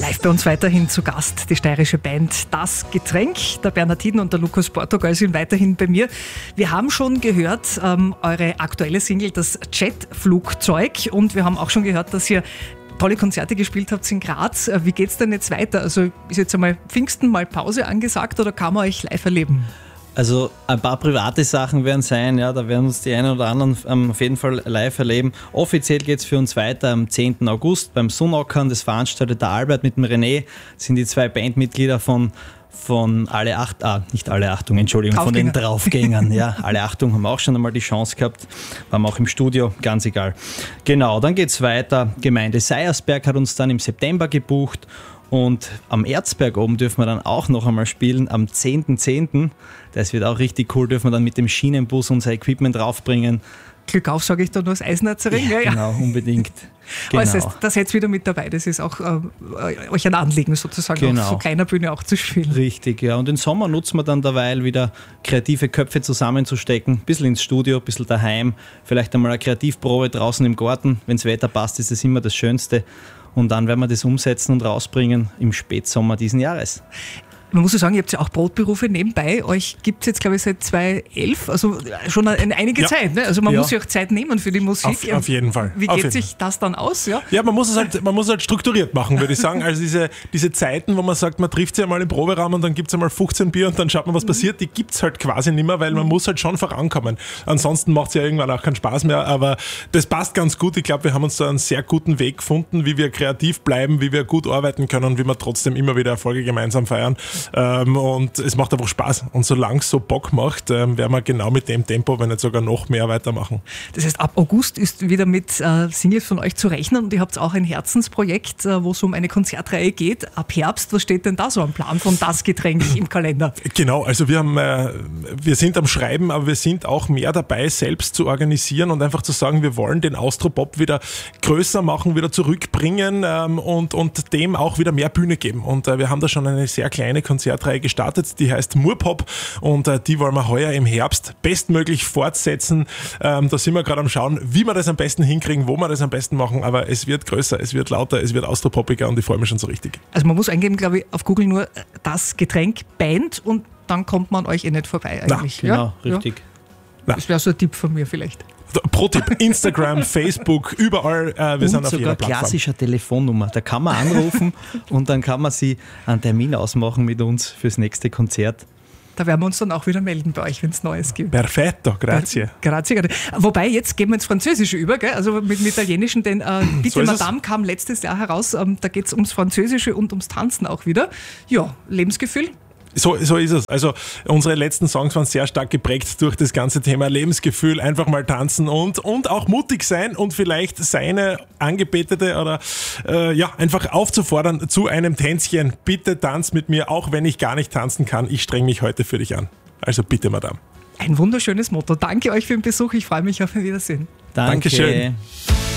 Live bei uns weiterhin zu Gast die steirische Band Das Getränk. Der Bernhardin und der Lukas Portugal sind weiterhin bei mir. Wir haben schon gehört, eure aktuelle Single, das Jetflugzeug. Und wir haben auch schon gehört, dass ihr tolle Konzerte gespielt habt in Graz. Wie geht's denn jetzt weiter? Also ist jetzt einmal Pfingsten mal Pause angesagt oder kann man euch live erleben? Also ein paar private Sachen werden sein, ja, da werden uns die einen oder anderen auf jeden Fall live erleben. Offiziell geht es für uns weiter am 10. August beim Sunockern. Das veranstaltet der Albert mit dem René. Das sind die zwei Bandmitglieder von Alle Achtung, von den Draufgängern. Ja, Alle Achtung haben auch schon einmal die Chance gehabt, waren auch im Studio, ganz egal. Genau, dann geht es weiter. Gemeinde Seiersberg hat uns dann im September gebucht. Und am Erzberg oben dürfen wir dann auch noch einmal spielen, am 10.10. Das wird auch richtig cool, dürfen wir dann mit dem Schienenbus unser Equipment draufbringen. Glück auf, sage ich da nur als Eisnetzerin. Ja, genau, unbedingt. Genau. Das heißt, das seid wieder mit dabei. Das ist auch euch ein Anliegen, sozusagen auf so kleiner Bühne auch zu spielen. Richtig, ja. Und im Sommer nutzen wir dann derweil wieder kreative Köpfe zusammenzustecken. Ein bisschen ins Studio, ein bisschen daheim. Vielleicht einmal eine Kreativprobe draußen im Garten. Wenn das Wetter passt, ist das immer das Schönste. Und dann werden wir das umsetzen und rausbringen im Spätsommer diesen Jahres. Man muss ja sagen, ihr habt ja auch Brotberufe nebenbei. Euch gibt es jetzt, glaube ich, seit 2011, also schon einige Zeit. Ne? Also man muss ja auch Zeit nehmen für die Musik. Auf jeden Fall. Wie geht sich das dann aus? Ja, man muss es halt strukturiert machen, würde ich sagen. Also diese Zeiten, wo man sagt, man trifft sich einmal im Proberaum und dann gibt es einmal 15 Bier und dann schaut man, was passiert, die gibt es halt quasi nicht mehr, weil man muss halt schon vorankommen. Ansonsten macht es ja irgendwann auch keinen Spaß mehr, aber das passt ganz gut. Ich glaube, wir haben uns da einen sehr guten Weg gefunden, wie wir kreativ bleiben, wie wir gut arbeiten können und wie wir trotzdem immer wieder Erfolge gemeinsam feiern. Und es macht einfach Spaß. Und solange es so Bock macht, werden wir genau mit dem Tempo, wenn nicht sogar noch mehr weitermachen. Das heißt, ab August ist wieder mit Singles von euch zu rechnen und ihr habt auch ein Herzensprojekt, wo es um eine Konzertreihe geht. Ab Herbst, was steht denn da so am Plan von Das Getränk im Kalender? Genau, also wir sind am Schreiben, aber wir sind auch mehr dabei, selbst zu organisieren und einfach zu sagen, wir wollen den Austropop wieder größer machen, wieder zurückbringen und dem auch wieder mehr Bühne geben. Und wir haben da schon eine sehr kleine Konzertreihe gestartet, die heißt Murpop und die wollen wir heuer im Herbst bestmöglich fortsetzen. Da sind wir gerade am Schauen, wie wir das am besten hinkriegen, wo wir das am besten machen, aber es wird größer, es wird lauter, es wird austropopiger und ich freue mich schon so richtig. Also man muss eingeben, glaube ich, auf Google nur Das Getränk Band und dann kommt man euch nicht vorbei eigentlich. Genau, richtig. Ja? Das wäre so ein Tipp von mir vielleicht. Pro-Tipp, Instagram, Facebook, überall, wir sind auf jeder Plattform. Klassischer Telefonnummer, da kann man anrufen und dann kann man sich einen Termin ausmachen mit uns fürs nächste Konzert. Da werden wir uns dann auch wieder melden bei euch, wenn es Neues gibt. Perfetto, grazie. Grazie. Wobei, jetzt gehen wir ins Französische über, gell? Also mit dem Italienischen, denn Bitte so Madame kam letztes Jahr heraus, da geht es ums Französische und ums Tanzen auch wieder. Ja, Lebensgefühl. So ist es. Also unsere letzten Songs waren sehr stark geprägt durch das ganze Thema Lebensgefühl, einfach mal tanzen und auch mutig sein und vielleicht seine Angebetete oder einfach aufzufordern zu einem Tänzchen. Bitte tanz mit mir, auch wenn ich gar nicht tanzen kann. Ich streng mich heute für dich an. Also bitte, Madame. Ein wunderschönes Motto. Danke euch für den Besuch. Ich freue mich auf ein Wiedersehen. Dankeschön.